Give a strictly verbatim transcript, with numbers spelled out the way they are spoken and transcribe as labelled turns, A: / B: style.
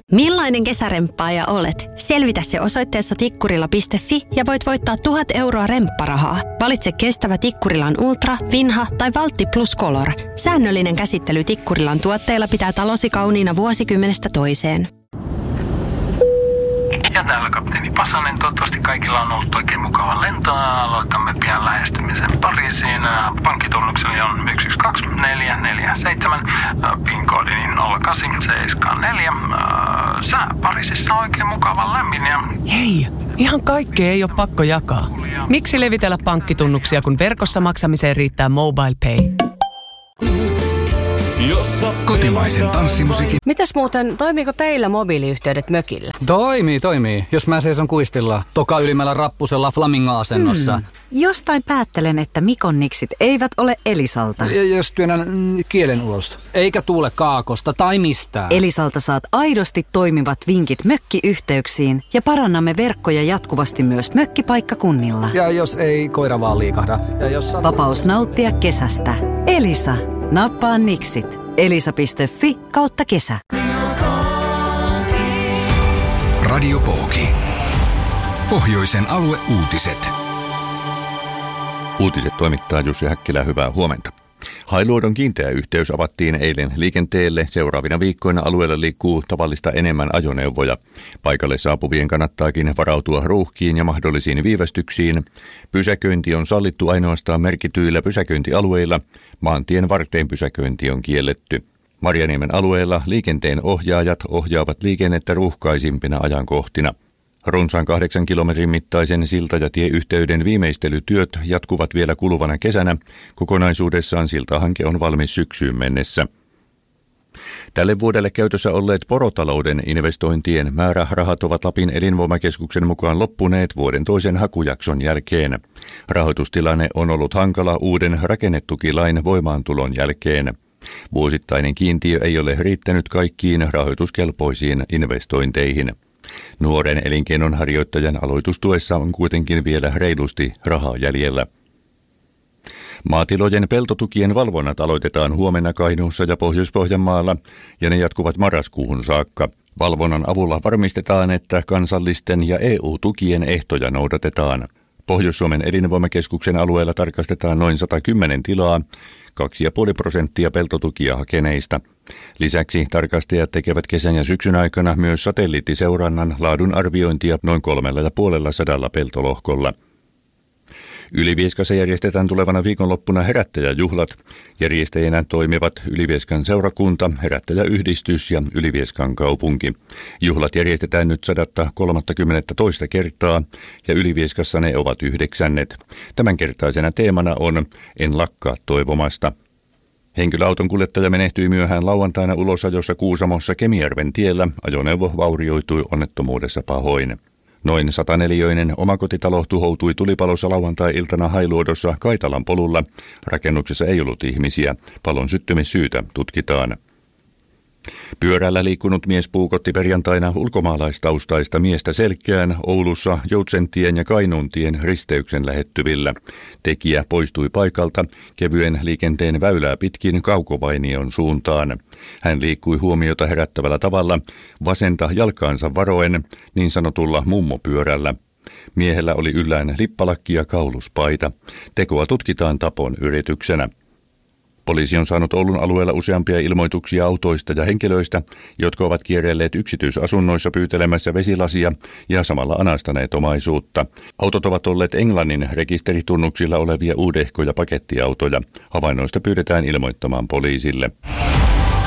A: Millainen kesäremppaaja olet? Selvitä se osoitteessa tikkurila piste fi ja voit voittaa tuhat euroa rempparahaa. Valitse kestävä Tikkurilan Ultra, Vinha tai Valtti Plus Color. Säännöllinen käsittely Tikkurilan tuotteilla pitää talosi kauniina vuosikymmenestä toiseen.
B: Ja täällä kapteeni Pasanen. Toivottavasti kaikilla on ollut oikein mukava lento. Aloitamme pian lähestymisen Pariisiin. Pankkitunnukseni on yksi yksi kaksi neljä neljä seitsemän. PIN-koodini nolla kahdeksan seitsemän neljä. Sää Pariisissa on oikein mukava lämmin. Ja...
C: Hei, ihan kaikkea ei ole pakko jakaa. Miksi levitellä pankkitunnuksia, kun verkossa maksamiseen riittää MobilePay?
D: Kotimaisen tanssimusiikin.
E: Mitäs muuten, toimiiko teillä mobiiliyhteydet mökillä?
F: Toimii, toimii. Jos mä seison kuistilla, toka ylimmällä rappusella flamingo-asennossa.
G: Hmm. Jostain päättelen, että Mikon niksit eivät ole Elisalta.
F: Ja jos työnnän kielen ulos, eikä tuule kaakosta tai mistään.
G: Elisalta saat aidosti toimivat vinkit mökkiyhteyksiin ja parannamme verkkoja jatkuvasti myös mökkipaikkakunnilla.
F: Ja jos ei koira vaan liikahda. Ja jos sat...
G: Vapaus nauttia kesästä. Elisa. Nappaa niksit. Elisa piste fi kautta kesä.
D: Radio Pooki. Pohjoisen alueuutiset.
H: Uutiset toimittaa Jussi Häkkilä, hyvää huomenta. Hailuodon kiinteä yhteys avattiin eilen liikenteelle. Seuraavina viikkoina alueella liikkuu tavallista enemmän ajoneuvoja. Paikalle saapuvien kannattaakin varautua ruuhkiin ja mahdollisiin viivästyksiin. Pysäköinti on sallittu ainoastaan merkityillä pysäköintialueilla. Maantien varteen pysäköinti on kielletty. Marjaniemen alueella liikenteen ohjaajat ohjaavat liikennettä ruuhkaisimpina ajankohtina. Runsaan kahdeksan kilometrin mittaisen silta- ja tieyhteyden viimeistelytyöt jatkuvat vielä kuluvana kesänä. Kokonaisuudessaan siltahanke on valmis syksyyn mennessä. Tälle vuodelle käytössä olleet porotalouden investointien määrärahat ovat Lapin elinvoimakeskuksen mukaan loppuneet vuoden toisen hakujakson jälkeen. Rahoitustilanne on ollut hankala uuden rakennetukilain voimaantulon jälkeen. Vuosittainen kiintiö ei ole riittänyt kaikkiin rahoituskelpoisiin investointeihin. Nuoren elinkeinonharjoittajan aloitustuessa on kuitenkin vielä reilusti rahaa jäljellä. Maatilojen peltotukien valvonnat aloitetaan huomenna Kainuussa ja Pohjois-Pohjanmaalla ja ne jatkuvat marraskuuhun saakka. Valvonnan avulla varmistetaan, että kansallisten ja E U-tukien ehtoja noudatetaan. Pohjois-Suomen elinvoimakeskuksen alueella tarkastetaan noin sata kymmenen tilaa, kaksi pilkku viisi prosenttia peltotukia hakeneista. Lisäksi tarkastajat tekevät kesän ja syksyn aikana myös satelliittiseurannan laadun arviointia noin kolmella ja puolella sadalla peltolohkolla. Ylivieskassa järjestetään tulevana viikonloppuna herättäjäjuhlat. Järjestäjänä toimivat Ylivieskan seurakunta, herättäjäyhdistys ja Ylivieskan kaupunki. Juhlat järjestetään nyt sata kolmekymmentäkaksi kertaa ja Ylivieskassa ne ovat yhdeksännet. Tämänkertaisena teemana on En lakkaa toivomasta. Henkilöauton kuljettaja menehtyi myöhään lauantaina ulosajossa Kuusamossa Kemijärven tiellä. Ajoneuvo vaurioitui onnettomuudessa pahoin. Noin sataneliöinen omakotitalo tuhoutui tulipalossa lauantai-iltana Hailuodossa Kaitalan polulla. Rakennuksessa ei ollut ihmisiä. Palon syttymissyytä tutkitaan. Pyörällä liikkunut mies puukotti perjantaina ulkomaalaistaustaista miestä selkään Oulussa Joutsentien ja Kainuuntien risteyksen lähettyvillä. Tekijä poistui paikalta kevyen liikenteen väylää pitkin Kaukovainion suuntaan. Hän liikkui huomiota herättävällä tavalla vasenta jalkaansa varoen niin sanotulla mummopyörällä. Miehellä oli yllään lippalakki ja kauluspaita. Tekoa tutkitaan tapon yrityksenä. Poliisi on saanut Oulun alueella useampia ilmoituksia autoista ja henkilöistä, jotka ovat kierrelleet yksityisasunnoissa pyytelemässä vesilasia ja samalla anastaneet omaisuutta. Autot ovat olleet Englannin rekisteritunnuksilla olevia uudehkoja pakettiautoja. Havainnoista pyydetään ilmoittamaan poliisille.